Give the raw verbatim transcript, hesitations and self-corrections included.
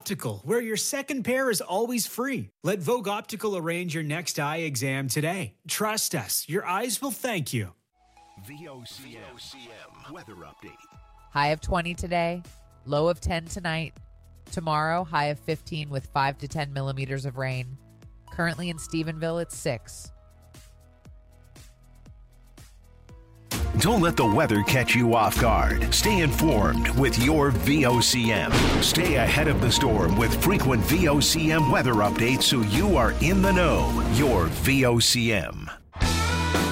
Optical, where your second pair is always free. Let Vogue Optical arrange your next eye exam today. Trust us, your eyes will thank you. V O C M weather update. High of twenty today, low of ten tonight. Tomorrow, high of fifteen with five to ten millimeters of rain. Currently in Stephenville, it's six. Don't let the weather catch you off guard. Stay informed with your V O C M. Stay ahead of the storm with frequent V O C M weather updates so you are in the know. Your V O C M.